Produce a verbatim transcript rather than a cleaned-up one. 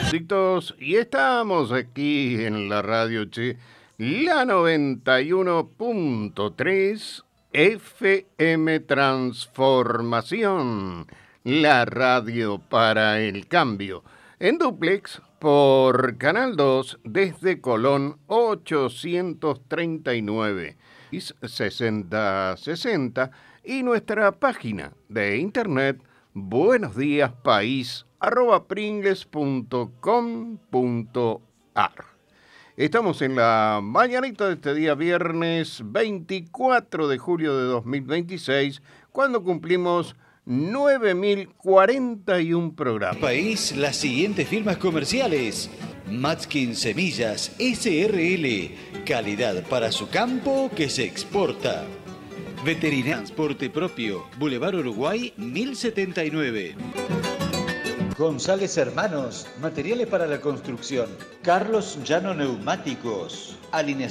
Dictos, y estamos aquí en la radio Che, la noventa y uno punto tres F M Transformación, la radio para el cambio, en dúplex por Canal dos desde Colón ochocientos treinta y nueve y sesenta sesenta y nuestra página de internet buenos días país arroba pringles punto com punto ar. Estamos en la mañanita de este día viernes veinticuatro de julio de dos mil veintiséis, cuando cumplimos nueve mil cuarenta y uno programas. País, las siguientes firmas comerciales. Matskin Semillas S R L, calidad para su campo que se exporta. Veterinaria Transporte Propio, Boulevard Uruguay mil setenta y nueve. González Hermanos, materiales para la construcción. Carlos Llano Neumáticos, alineación.